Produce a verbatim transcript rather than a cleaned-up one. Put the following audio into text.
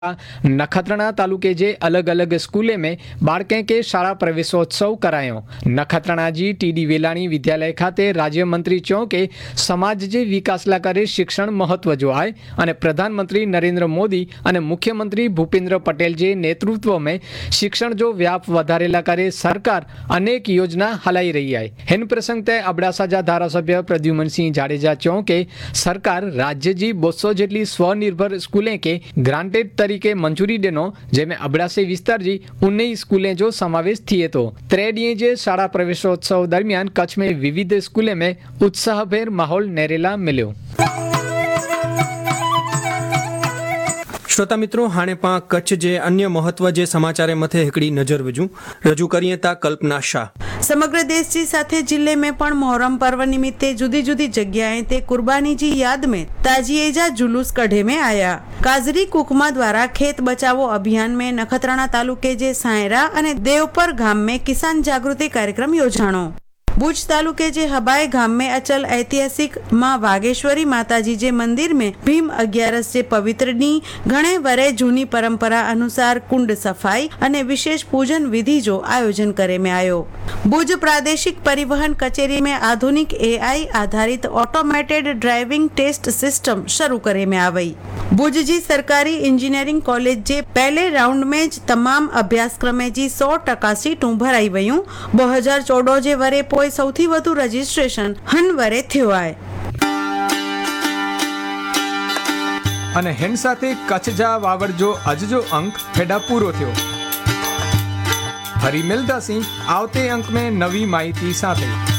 नखत्राणा तालुके जे अलग अलग स्कूले में बाळकें के शाळा प्रवेशोत्सव करायो। नखत्राणा जी टीडी वेलाणी विद्यालय खाते राज्य मंत्री चो के समाज जे विकासला करे शिक्षण महत्व जो है और प्रधानमंत्री नरेंद्र मोदी और मुख्यमंत्री भूपेन्द्र पटेल जे नेतृत्व में शिक्षण जो व्याप वधारेला करे सरकार अनेक योजना हलाई रही है। हेन प्रसंग ते अबड़ासा जा धारासभ्य प्रद्युमन सिंह जाडेजा चो के सरकार राज्य जी बसो जेटली स्वनिर्भर स्कूलें के ग्रांटेड तरीके मंजूरी देनो जेमें अबड़ासे विस्तार जी उन्नीस स्कूलें जो समावेश थिए तो त्रे दिए जे शाळा प्रवेशोत्सव दरमियान कच्छ में विविध स्कूलें में उत्साहभेर माहौल नेरेला मिल्यो। श्रोता मित्रों, हाणे पा कच्छ जे अन्य महत्व जे समाचारे मथे हिकड़ी नजर विझूं रजू करिए ता कल्पना शाह। समग्र देश जी साथे जिले में पण मोहरम पर्व निमित्ते जुदी जुदी जग्याए ते कुर्बानी जी याद में ताजिएजा जुलूस कढे में आया। काजरी कुकमा द्वारा खेत बचावो अभियान में नखत्राणा तालुके जे सायरा अने देवपर गाम में किसान जागृति कार्यक्रम योजाणो। भुज तालुके जे हबाई गाम में अचल ऐतिहासिक मां वागेश्वरी माताजी जे मंदिर में भीम अगियारस जे पवित्र नी घणे वरे जूनी परंपरा अनुसार कुंड सफाई अने विशेष पूजन विधि जो आयोजन करे में आयो। भुज प्रादेशिक परिवहन कचेरी में आधुनिक एआई आधारित ऑटोमेटेड ड्राइविंग टेस्ट सिस्टम शुरू करे में आई। भुज जी सरकारी इंजीनियरिंग कॉलेज जे पहले राउंड में ज तमाम अभ्यासक्रमे जी सौ टका सीटू भराई वयूं। दो हज़ार चौदह जे वरे पोइ सौथी वधु रजिस्ट्रेशन हन वरे थयो आहे। अने हेन साथे कच्छ जा वावड़ जो अज जो अंक हेडा पूरो थयो। फरी मिलदासी आवते अंक में नवी माहिती साथे।